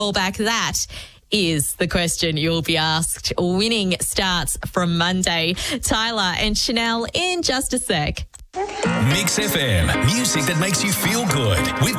Back, that is the question you'll be asked. Winning starts from Monday. Tyler and Chanel in just a sec. Mix FM, music that makes you feel good. We've got